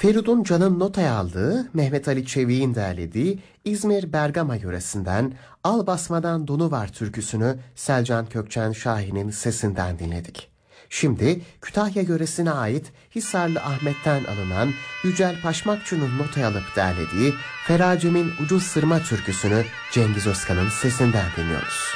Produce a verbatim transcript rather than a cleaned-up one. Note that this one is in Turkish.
Feridun Can'ın notaya aldığı, Mehmet Ali Çevik'in derlediği İzmir Bergama yöresinden Al Basmadan Donu Var türküsünü Selcan Kökçen Şahin'in sesinden dinledik. Şimdi Kütahya yöresine ait Hisarlı Ahmet'ten alınan Yücel Paşmakçı'nın notaya alıp derlediği Feracem'in Ucuz Sırma türküsünü Cengiz Özkan'ın sesinden dinliyoruz.